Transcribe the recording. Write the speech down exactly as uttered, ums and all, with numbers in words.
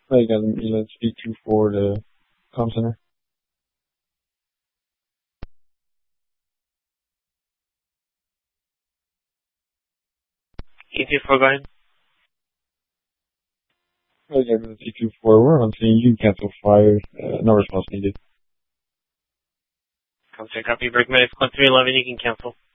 I got an E L A N speak to for the comm center. E two four, go ahead. I got an C two four. We're on scene. You can cancel fire. Uh, no response needed. Come check copy. Break medics one three eleven. You can cancel.